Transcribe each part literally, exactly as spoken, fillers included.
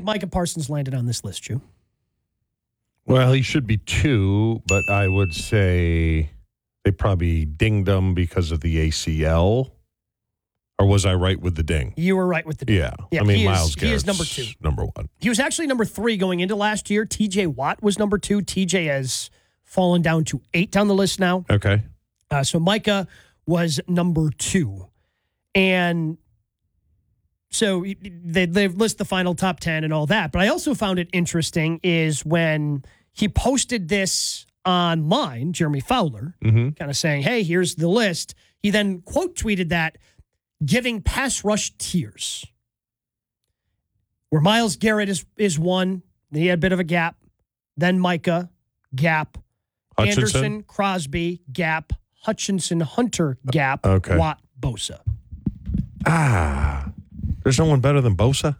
Micah Parsons landed on this list, Drew? Well, he should be two, but I would say they probably dinged him because of the A C L. Or was I right with the ding? You were right with the ding. Yeah. yeah I mean, he Myles is, Garrett's he is number two. Number one. He was actually number three going into last year. T J Watt was number two. T J has fallen down to eight down the list now. Okay. Uh, so Micah was number two. And so they, they list the final top ten and all that. But I also found it interesting is when he posted this online, Jeremy Fowler, mm-hmm. kind of saying, hey, here's the list. He then quote tweeted that, giving pass rush tiers. Where Myles Garrett is, is one. He had a bit of a gap. Then Micah, gap. Hutchinson? Anderson, Crosby, gap. Hutchinson, Hunter, gap. Okay. Watt, Bosa. Ah. There's no one better than Bosa?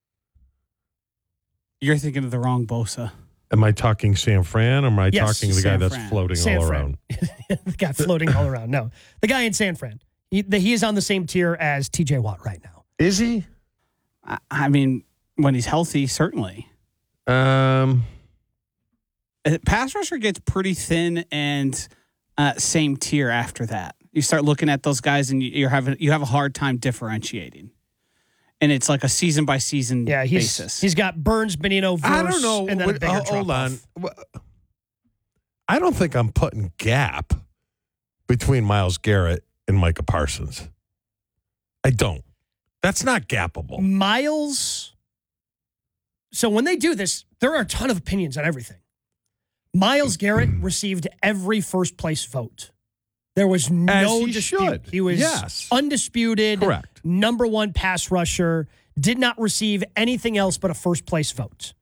You're thinking of the wrong Bosa. Am I talking San Fran or am I Yes, talking the guy San that's Fran. floating San all Fran. around? The guy floating all around. No. The guy in San Fran. He, the, he is on the same tier as T J Watt right now. Is he? I, I mean, when he's healthy, certainly. Um, Uh, Pass rusher gets pretty thin and uh, same tier after that. You start looking at those guys and you- you're having you have a hard time differentiating. And it's like a season by season Yeah, he's basis. he's got Burns, Benino, Verse, I don't know. and then a What- bigger oh, hold on. drop-off. I don't think I'm putting gap between Myles Garrett and Micah Parsons. I don't. That's not gappable. Miles. So when they do this, there are a ton of opinions on everything. Myles Garrett received every first place vote. There was no he dispute. should. He was Yes. undisputed, Correct. number one pass rusher, did not receive anything else but a first place vote.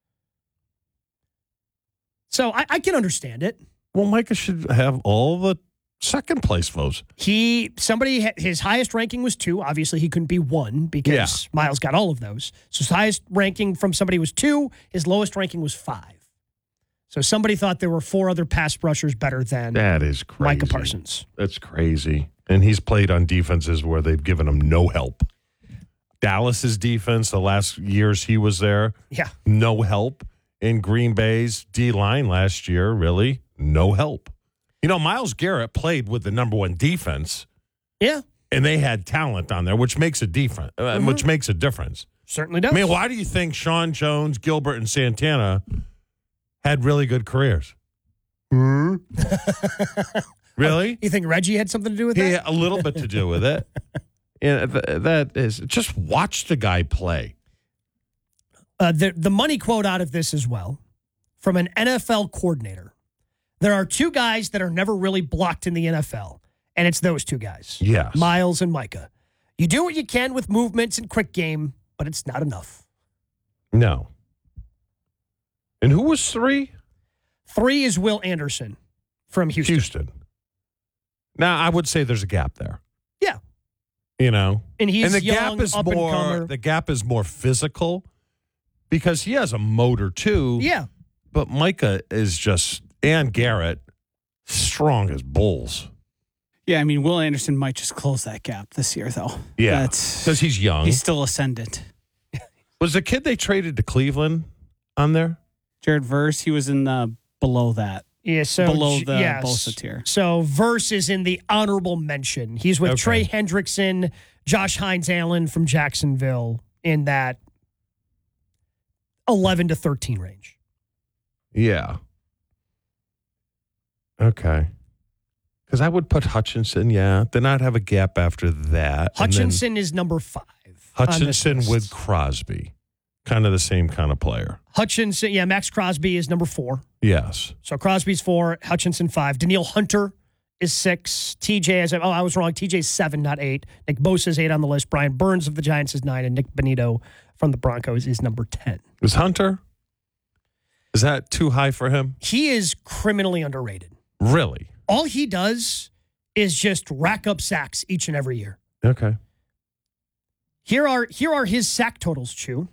So I, I can understand it. Well, Micah should have all the second place votes. He somebody his highest ranking was two. Obviously, he couldn't be one because Yeah. Myles got all of those. So his highest ranking from somebody was two. His lowest ranking was five. So somebody thought there were four other pass rushers better than That is crazy. Micah Parsons. That's crazy. And he's played on defenses where they've given him no help. Dallas's defense, the last years he was there, Yeah. no help. In Green Bay's D-line last year, really, no help. You know, Myles Garrett played with the number one defense, Yeah. and they had talent on there, which makes a difference. Uh, Mm-hmm. Which makes a difference. Certainly does. I mean, why do you think Sean Jones, Gilbert, and Santana had really good careers? Really? You think Reggie had something to do with He that? had a little bit to do with it. And th- that is just watch the guy play. Uh, the, the money quote out of this as well from an N F L coordinator. There are two guys that are never really blocked in the N F L, and it's those two guys. Yes. Myles and Micah. You do what you can with movements and quick game, but it's not enough. No. And who was three? Three is Will Anderson from Houston. Houston. Now, I would say there's a gap there. Yeah. You know? And he's and the young, gap is up and more comer. the gap is more physical because he has a motor too. Yeah. But Micah is just and Garrett strong as bulls. yeah, I mean, Will Anderson might just close that gap this year, though. Yeah. That's, Because he's young. he's still ascendant. Was the kid they traded to Cleveland on there? Jared Verse, he was in the below that. Yeah, so Below J- the yes. Bosa tier. So Verse is in the honorable mention. He's with Okay. Trey Hendrickson, Josh Hines Allen from Jacksonville in that eleven to thirteen range. Yeah. Okay. Because I would put Hutchinson, yeah. Then I'd have a gap after that. and then Hutchinson is number five. on this Hutchinson list. with Crosby. Kind of the same kind of player. Hutchinson, yeah, Max Crosby is number four. Yes. So Crosby's four, Hutchinson five. Daniil Hunter is six. T J is, oh, I was wrong. T J's seven, not eight. Nick Bosa is eight on the list. Brian Burns of the Giants is nine. And Nick Benito from the Broncos is number ten. Is Hunter? Is that too high for him? He is criminally underrated. Really? All he does is just rack up sacks each and every year. Okay. Here are here are his sack totals, Chew.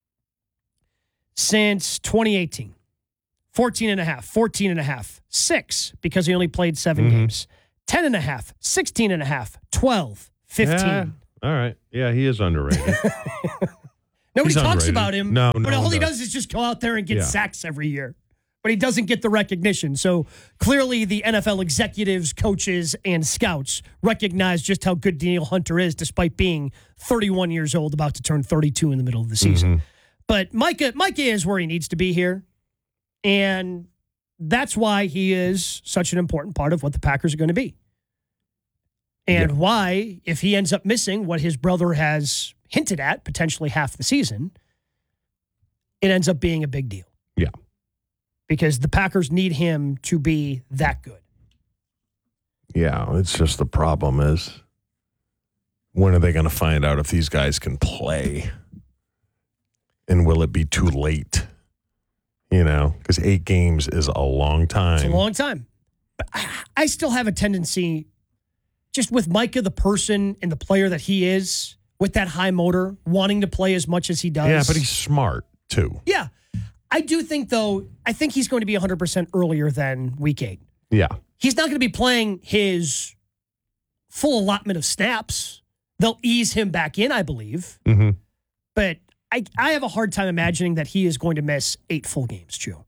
Since twenty eighteen. fourteen and a half, fourteen and a half, six because he only played seven Mhm. games. ten and a half, sixteen and a half, twelve, fifteen. Yeah. All right. Yeah, he is underrated. Nobody He's talks underrated. about him. No, But no all one he does. does is just go out there and get Yeah. sacks every year. But he doesn't get the recognition. So clearly the N F L executives, coaches, and scouts recognize just how good Danielle Hunter is despite being thirty-one years old, about to turn thirty-two in the middle of the season. Mm-hmm. But Micah, Micah is where he needs to be here. And that's why he is such an important part of what the Packers are going to be. And Yeah. why, if he ends up missing what his brother has hinted at, potentially half the season, it ends up being a big deal. Yeah. Because the Packers need him to be that good. Yeah, it's just the problem is when are they going to find out if these guys can play? And will it be too late? You know, because eight games is a long time. It's a long time. But I, I still have a tendency, just with Micah, the person and the player that he is, with that high motor, wanting to play as much as he does. Yeah, but he's smart too. Yeah. I do think, though, I think he's going to be one hundred percent earlier than week eight. Yeah. He's not going to be playing his full allotment of snaps. They'll ease him back in, I believe. Mm-hmm. But I, I have a hard time imagining that he is going to miss eight full games, Chew.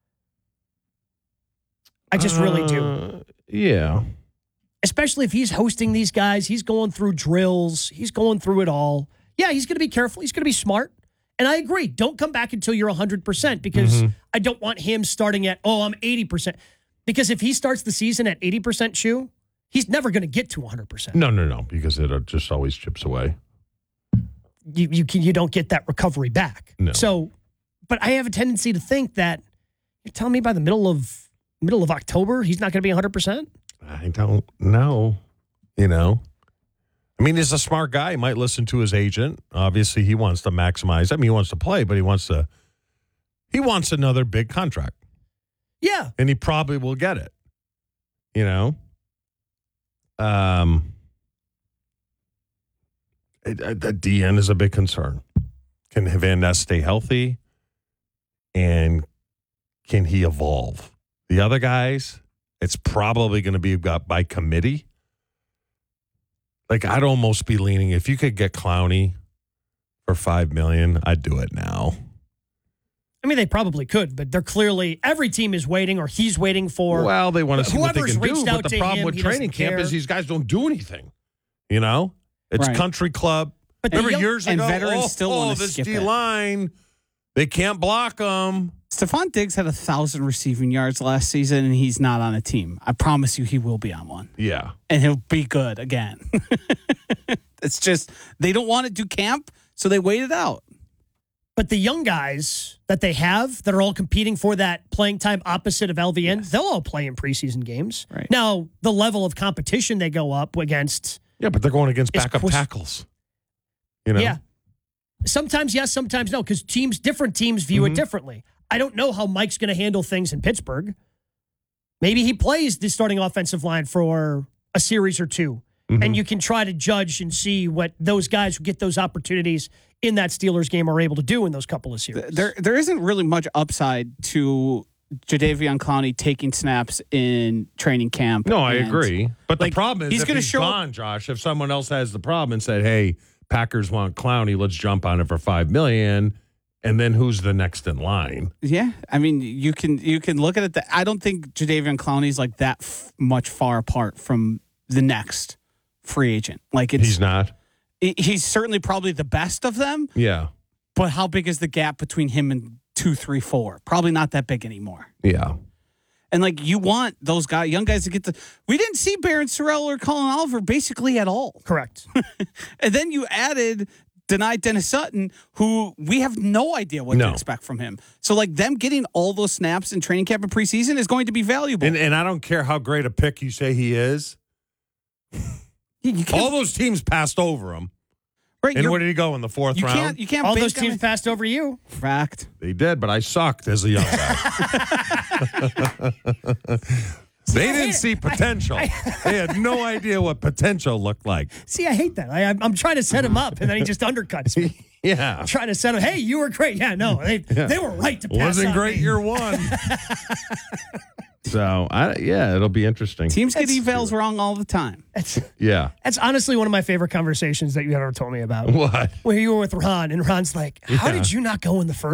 I just really do. Uh, yeah. Especially if he's hosting these guys. He's going through drills. He's going through it all. Yeah, he's going to be careful. He's going to be smart. And I agree. Don't come back until you're one hundred percent because Mm-hmm. I don't want him starting at, oh, I'm eighty percent. Because if he starts the season at eighty percent, Chew, he's never going to get to one hundred percent. No, no, no, because it uh, just always chips away. You, you, can, you don't get that recovery back. No. So, but I have a tendency to think that you're telling me by the middle of middle of October, he's not going to be one hundred percent? I don't know. You know, I mean, he's a smart guy. He might listen to his agent. Obviously, he wants to maximize. I mean, he wants to play, but he wants to. He wants another big contract, Yeah. and he probably will get it. You know, um, it, uh, the D N is a big concern. Can Van Ness stay healthy, and can he evolve? The other guys, it's probably going to be got by committee. Like, I'd almost be leaning, if you could get Clowney for five million dollars, I'd do it now. I mean, they probably could, but they're clearly, every team is waiting or he's waiting for. Well, they want to see what they whoever's can do, reached but out the to problem him, with he training doesn't camp care. is these guys don't do anything. You know? It's Right. country club. But the Remember young- years and ago, veterans oh, still oh, wanna this skip it. D-line, they can't block them. Stephon Diggs had a thousand receiving yards last season, and he's not on a team. I promise you, he will be on one, Yeah. and he'll be good again. It's just they don't want to do camp, so they wait it out. But the young guys that they have that are all competing for that playing time opposite of L V N, they'll all play in preseason games. Right. Now, the level of competition they go up against, Yeah, but they're going against It's backup push- tackles. You know? yeah. Sometimes yes, sometimes no, because teams, different teams view Mm-hmm. it differently. I don't know how Mike's going to handle things in Pittsburgh. Maybe he plays the starting offensive line for a series or two, Mm-hmm. and you can try to judge and see what those guys who get those opportunities in that Steelers game are able to do in those couple of series. There, there isn't really much upside to Jadeveon Clowney taking snaps in training camp. No, I and- agree. But like, the problem is he's if gonna he's show up- gone, Josh, if someone else has the problem and said, hey, Packers want Clowney, let's jump on it for five million dollars, and then who's the next in line? Yeah, I mean, you can you can look at it. That I don't think Jadeveon Clowney's like that f- much far apart from the next free agent. Like it's He's not. he- he's certainly probably the best of them. Yeah. But how big is the gap between him and two, three, four? Probably not that big anymore. Yeah. And like you want those guys, young guys to get the. We didn't see Barron Sorrell or Colin Oliver basically at all. Correct. And then you added denied Dennis Sutton, who we have no idea what No. to expect from him. So like them getting all those snaps in training camp and preseason is going to be valuable. And, and I don't care how great a pick you say he is. you, you can't, All those teams passed over him. right, And you're- where did he go in the fourth you round? can't. You can't. All bank those on teams it. passed over you. Fact. They did, but I sucked as a young guy. They didn't see potential. They had no idea what potential looked like. See, I hate that. I, I'm I'm trying to set him up, and then he just undercuts me. Yeah. Trying to set him. Hey, you were great. Yeah, no, they they were right to pass. Wasn't on great me. year one. So, I, yeah, it'll be interesting. Teams get That's- evals wrong all the time. That's Yeah. that's honestly one of my favorite conversations that you ever told me about. What? Where you were with Ron, and Ron's like, "How Yeah. did you not go in the first?"